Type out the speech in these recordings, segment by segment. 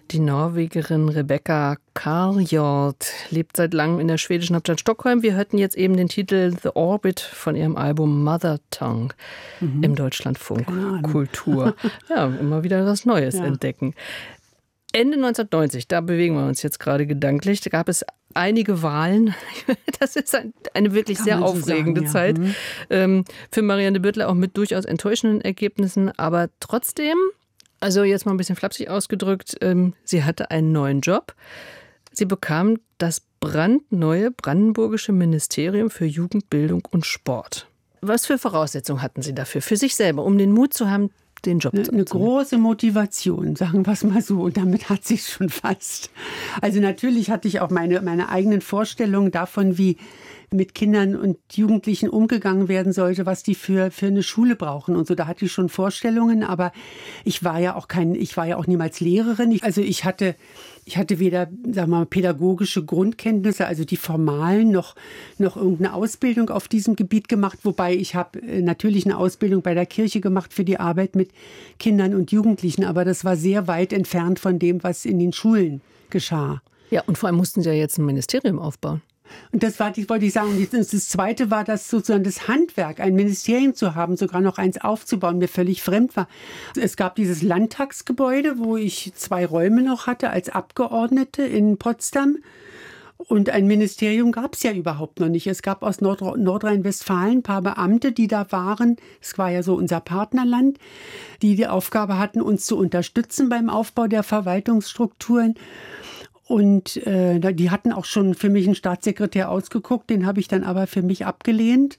Die Norwegerin Rebecca Karljord lebt seit langem in der schwedischen Hauptstadt Stockholm. Wir hörten jetzt eben den Titel The Orbit von ihrem Album Mother Tongue im Deutschlandfunk Kultur. Ja, immer wieder was Neues entdecken. Ende 1990, da bewegen wir uns jetzt gerade gedanklich, da gab es einige Wahlen. Das ist eine wirklich sehr aufregende Zeit. Für Marianne Büttler auch mit durchaus enttäuschenden Ergebnissen. Aber trotzdem, also jetzt mal ein bisschen flapsig ausgedrückt, sie hatte einen neuen Job. Sie bekam das brandneue brandenburgische Ministerium für Jugend, Bildung und Sport. Was für Voraussetzungen hatten Sie dafür, für sich selber, um den Mut zu haben, den Job zu machen? Eine große Motivation, sagen wir es mal so. Und damit hat sie es schon fast. Also natürlich hatte ich auch meine eigenen Vorstellungen davon, wie mit Kindern und Jugendlichen umgegangen werden sollte, was die für eine Schule brauchen und so. Da hatte ich schon Vorstellungen, aber ich war ja auch niemals Lehrerin. Ich hatte weder, sagen wir mal, pädagogische Grundkenntnisse, also die formalen, noch irgendeine Ausbildung auf diesem Gebiet gemacht. Wobei ich habe natürlich eine Ausbildung bei der Kirche gemacht für die Arbeit mit Kindern und Jugendlichen. Aber das war sehr weit entfernt von dem, was in den Schulen geschah. Ja, und vor allem mussten Sie ja jetzt ein Ministerium aufbauen. Und wollte ich sagen. Das Zweite war, dass sozusagen das Handwerk, ein Ministerium zu haben, sogar noch eins aufzubauen, mir völlig fremd war. Es gab dieses Landtagsgebäude, wo ich 2 Räume noch hatte als Abgeordnete in Potsdam. Und ein Ministerium gab es ja überhaupt noch nicht. Es gab aus Nordrhein-Westfalen ein paar Beamte, die da waren. Es war ja so unser Partnerland, die Aufgabe hatten, uns zu unterstützen beim Aufbau der Verwaltungsstrukturen. Und die hatten auch schon für mich einen Staatssekretär ausgeguckt, den habe ich dann aber für mich abgelehnt.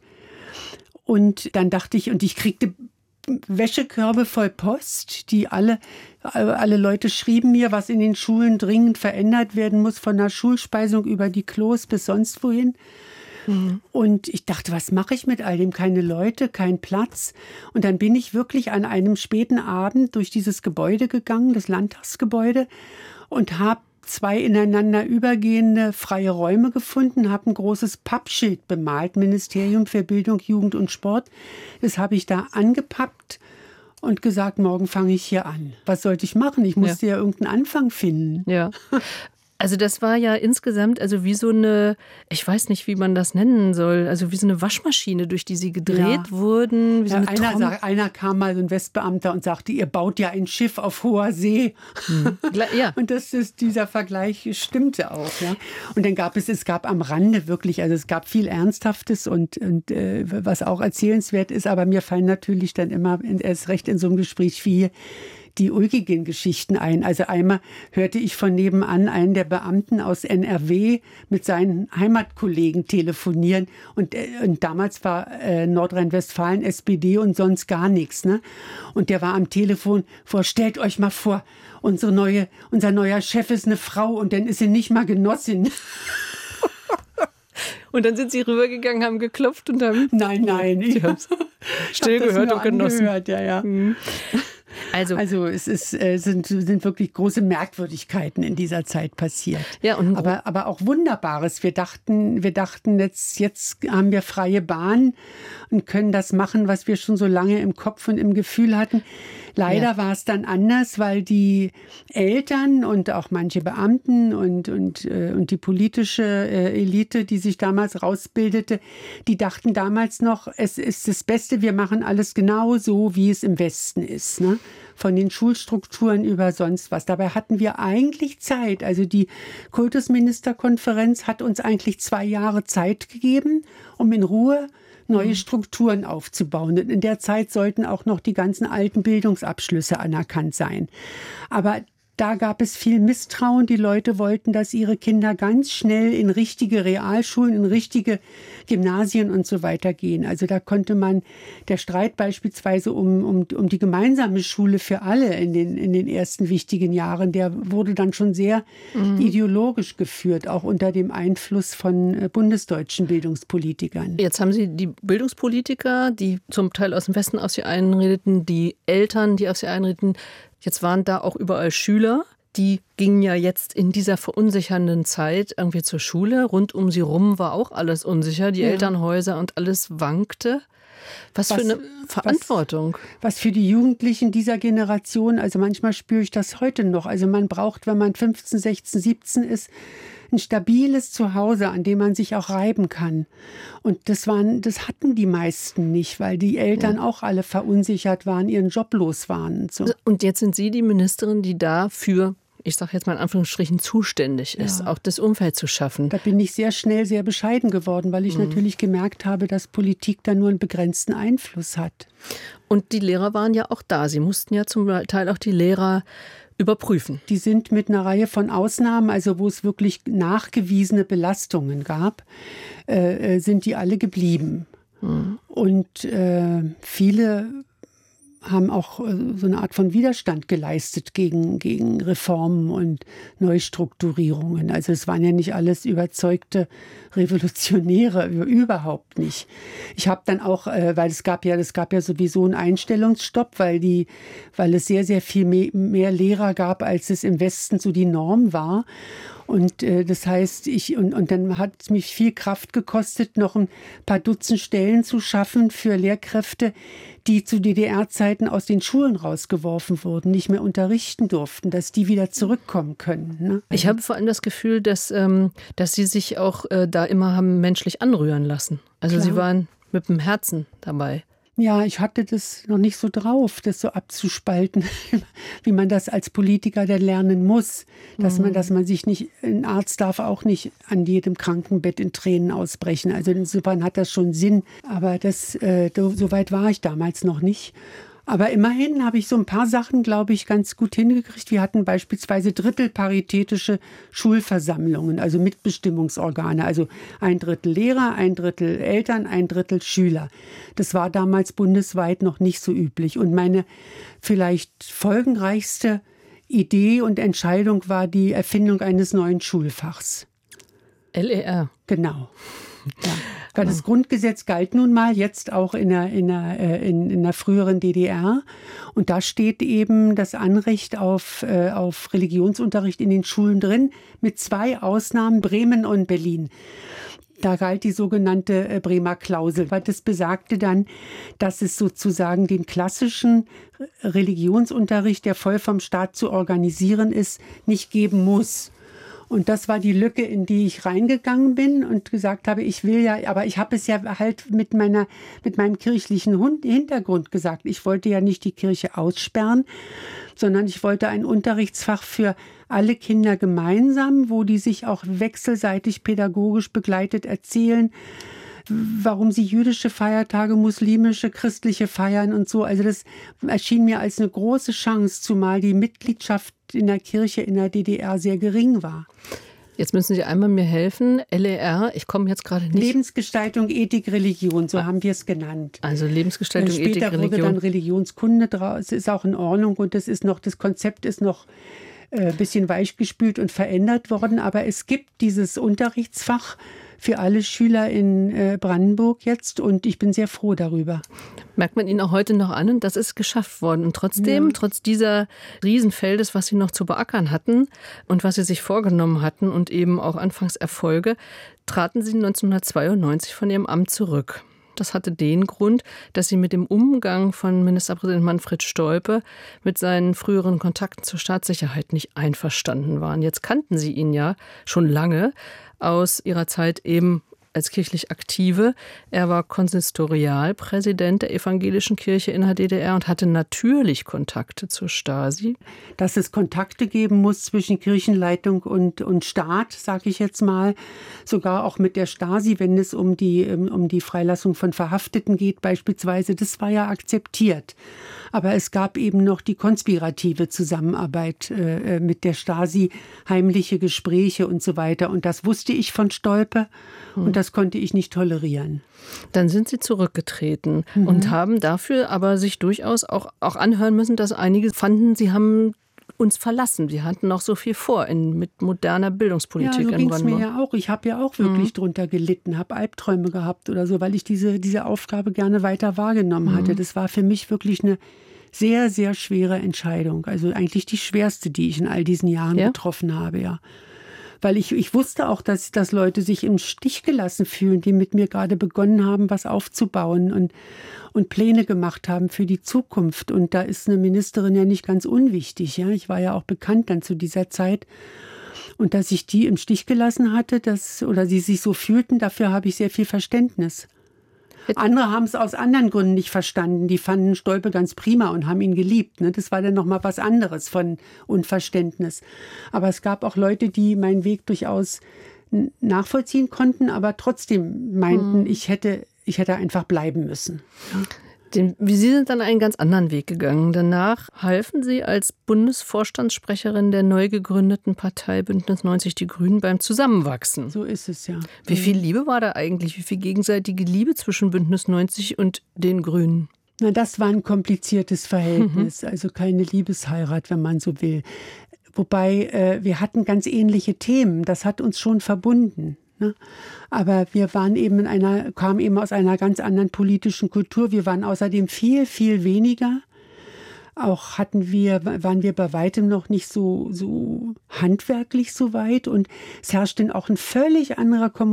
Und dann dachte ich, und ich kriegte Wäschekörbe voll Post, die alle Leute schrieben mir, was in den Schulen dringend verändert werden muss, von der Schulspeisung über die Klos bis sonst wohin. Und ich dachte, was mache ich mit all dem? Keine Leute, kein Platz. Und dann bin ich wirklich an einem späten Abend durch dieses Gebäude gegangen, das Landtagsgebäude, und habe 2 ineinander übergehende freie Räume gefunden, habe ein großes Pappschild bemalt, Ministerium für Bildung, Jugend und Sport. Das habe ich da angepappt und gesagt, morgen fange ich hier an. Was sollte ich machen? Ich musste ja irgendeinen Anfang finden. Ja. Also das war ja insgesamt wie so eine, ich weiß nicht, wie man das nennen soll, also wie so eine Waschmaschine, durch die sie gedreht wurden. Wie so einer kam mal, so ein Westbeamter, und sagte, ihr baut ja ein Schiff auf hoher See. Ja. Und dieser Vergleich stimmte auch. Ja. Und dann gab es gab am Rande wirklich, also es gab viel Ernsthaftes und was auch erzählenswert ist, aber mir fallen natürlich dann immer erst recht in so einem Gespräch wie hier die ulkigen Geschichten ein. Also einmal hörte ich von nebenan einen der Beamten aus NRW mit seinen Heimatkollegen telefonieren. Und damals war Nordrhein-Westfalen SPD und sonst gar nichts. Ne? Und der war am Telefon stellt euch mal vor, unser neuer Chef ist eine Frau und dann ist sie nicht mal Genossin. Und dann sind Sie rübergegangen, haben geklopft und haben... Nein. Sie haben es still gehört und genossen. Ja. Also es sind wirklich große Merkwürdigkeiten in dieser Zeit passiert. Ja, und aber auch Wunderbares. Wir dachten jetzt haben wir freie Bahn und können das machen, was wir schon so lange im Kopf und im Gefühl hatten. Leider war es dann anders, weil die Eltern und auch manche Beamten und die politische Elite, die sich damals rausbildete, die dachten damals noch, es ist das Beste, wir machen alles genau so, wie es im Westen ist. Ne? Von den Schulstrukturen über sonst was. Dabei hatten wir eigentlich Zeit. Also die Kultusministerkonferenz hat uns eigentlich 2 Jahre Zeit gegeben, um in Ruhe neue Strukturen aufzubauen. Und in der Zeit sollten auch noch die ganzen alten Bildungsabschlüsse anerkannt sein. Aber da gab es viel Misstrauen. Die Leute wollten, dass ihre Kinder ganz schnell in richtige Realschulen, in richtige Gymnasien und so weiter gehen. Also da konnte man, der Streit beispielsweise um die gemeinsame Schule für alle in den ersten wichtigen Jahren, der wurde dann schon sehr ideologisch geführt, auch unter dem Einfluss von bundesdeutschen Bildungspolitikern. Jetzt haben Sie die Bildungspolitiker, die zum Teil aus dem Westen auf Sie einredeten, die Eltern, die auf Sie einredeten. Jetzt waren da auch überall Schüler, die gingen ja jetzt in dieser verunsichernden Zeit irgendwie zur Schule. Rund um sie rum war auch alles unsicher, die Elternhäuser und alles wankte. Was für eine Verantwortung. Was für die Jugendlichen dieser Generation, also manchmal spüre ich das heute noch. Also man braucht, wenn man 15, 16, 17 ist, ein stabiles Zuhause, an dem man sich auch reiben kann. Und das hatten die meisten nicht, weil die Eltern auch alle verunsichert waren, ihren Job los waren. Und so. Und jetzt sind Sie die Ministerin, die dafür, ich sage jetzt mal in Anführungsstrichen, zuständig ist, auch das Umfeld zu schaffen. Da bin ich sehr schnell sehr bescheiden geworden, weil ich natürlich gemerkt habe, dass Politik da nur einen begrenzten Einfluss hat. Und die Lehrer waren ja auch da. Sie mussten ja zum Teil auch die Lehrer überprüfen. Die sind mit einer Reihe von Ausnahmen, also wo es wirklich nachgewiesene Belastungen gab, sind die alle geblieben. Und viele haben auch so eine Art von Widerstand geleistet gegen Reformen und Neustrukturierungen. Also es waren ja nicht alles überzeugte Revolutionäre, überhaupt nicht. Ich habe dann auch, weil es gab ja sowieso einen Einstellungsstopp, weil es sehr, sehr viel mehr Lehrer gab, als es im Westen so die Norm war. Und das heißt, und dann hat es mich viel Kraft gekostet, noch ein paar Dutzend Stellen zu schaffen für Lehrkräfte, die zu DDR-Zeiten aus den Schulen rausgeworfen wurden, nicht mehr unterrichten durften, dass die wieder zurückkommen können. Ne? Ich habe vor allem das Gefühl, dass Sie sich auch da immer haben menschlich anrühren lassen. Also Sie waren mit dem Herzen dabei. Ja, ich hatte das noch nicht so drauf, das so abzuspalten, wie man das als Politiker dann lernen muss. Dass man sich nicht, ein Arzt darf auch nicht an jedem Krankenbett in Tränen ausbrechen. Also insofern hat das schon Sinn. Aber so weit war ich damals noch nicht. Aber immerhin habe ich so ein paar Sachen, glaube ich, ganz gut hingekriegt. Wir hatten beispielsweise drittelparitätische Schulversammlungen, also Mitbestimmungsorgane. Also 1/3 Lehrer, 1/3 Eltern, 1/3 Schüler. Das war damals bundesweit noch nicht so üblich. Und meine vielleicht folgenreichste Idee und Entscheidung war die Erfindung eines neuen Schulfachs. LER. Genau. Ja. Weil das Grundgesetz galt nun mal jetzt auch in der früheren DDR. Und da steht eben das Anrecht auf Religionsunterricht in den Schulen drin, mit 2 Ausnahmen, Bremen und Berlin. Da galt die sogenannte Bremer Klausel, weil das besagte dann, dass es sozusagen den klassischen Religionsunterricht, der voll vom Staat zu organisieren ist, nicht geben muss. Und das war die Lücke, in die ich reingegangen bin und gesagt habe, ich will ja, aber ich habe es ja halt mit meinem kirchlichen Hintergrund gesagt. Ich wollte ja nicht die Kirche aussperren, sondern ich wollte ein Unterrichtsfach für alle Kinder gemeinsam, wo die sich auch wechselseitig pädagogisch begleitet erzählen, warum sie jüdische Feiertage, muslimische, christliche feiern und so. Also das erschien mir als eine große Chance, zumal die Mitgliedschaft in der Kirche in der DDR sehr gering war. Jetzt müssen Sie einmal mir helfen. LER, ich komme jetzt gerade nicht. Lebensgestaltung, Ethik, Religion, so haben wir es genannt. Also Lebensgestaltung, Ethik, Religion. Später wurde dann Religionskunde draus, ist auch in Ordnung und das Konzept ist noch ein bisschen weichgespült und verändert worden, aber es gibt dieses Unterrichtsfach für alle Schüler in Brandenburg jetzt und ich bin sehr froh darüber. Merkt man Ihnen auch heute noch an und das ist geschafft worden. Und trotzdem, trotz dieser Riesenfeldes, was Sie noch zu beackern hatten und was Sie sich vorgenommen hatten und eben auch Anfangserfolge, traten Sie 1992 von Ihrem Amt zurück. Das hatte den Grund, dass Sie mit dem Umgang von Ministerpräsident Manfred Stolpe mit seinen früheren Kontakten zur Staatssicherheit nicht einverstanden waren. Jetzt kannten Sie ihn ja schon lange aus Ihrer Zeit eben als kirchlich Aktive. Er war Konsistorialpräsident der Evangelischen Kirche in der DDR und hatte natürlich Kontakte zur Stasi. Dass es Kontakte geben muss zwischen Kirchenleitung und Staat, sage ich jetzt mal, sogar auch mit der Stasi, wenn es um die Freilassung von Verhafteten geht beispielsweise, das war ja akzeptiert. Aber es gab eben noch die konspirative Zusammenarbeit mit der Stasi, heimliche Gespräche und so weiter. Und das wusste ich von Stolpe und das konnte ich nicht tolerieren. Dann sind Sie zurückgetreten und haben dafür aber sich durchaus auch anhören müssen, dass einige fanden, Sie haben uns verlassen. Sie hatten noch so viel vor mit moderner Bildungspolitik in Brandenburg. Ja, so ging es mir ja auch. Ich habe ja auch wirklich drunter gelitten, habe Albträume gehabt oder so, weil ich diese Aufgabe gerne weiter wahrgenommen hatte. Das war für mich wirklich eine sehr, sehr schwere Entscheidung. Also eigentlich die schwerste, die ich in all diesen Jahren getroffen habe, ja. Weil ich wusste auch, dass Leute sich im Stich gelassen fühlen, die mit mir gerade begonnen haben, was aufzubauen und Pläne gemacht haben für die Zukunft. Und da ist eine Ministerin ja nicht ganz unwichtig. Ja? Ich war ja auch bekannt dann zu dieser Zeit. Und dass ich die im Stich gelassen hatte, oder sie sich so fühlten, dafür habe ich sehr viel Verständnis. Andere haben es aus anderen Gründen nicht verstanden. Die fanden Stolpe ganz prima und haben ihn geliebt. Ne? Das war dann nochmal was anderes von Unverständnis. Aber es gab auch Leute, die meinen Weg durchaus nachvollziehen konnten, aber trotzdem meinten, ich hätte einfach bleiben müssen. Ja. Sie sind dann einen ganz anderen Weg gegangen. Danach halfen Sie als Bundesvorstandssprecherin der neu gegründeten Partei Bündnis 90 Die Grünen beim Zusammenwachsen. So ist es, ja. Wie viel Liebe war da eigentlich? Wie viel gegenseitige Liebe zwischen Bündnis 90 und den Grünen? Na, das war ein kompliziertes Verhältnis, also keine Liebesheirat, wenn man so will. Wobei wir hatten ganz ähnliche Themen, das hat uns schon verbunden. Ne? Aber wir kamen eben aus einer ganz anderen politischen Kultur. Wir waren außerdem viel, viel weniger. Auch waren wir bei weitem noch nicht so handwerklich so weit. Und es herrschte auch ein völlig anderer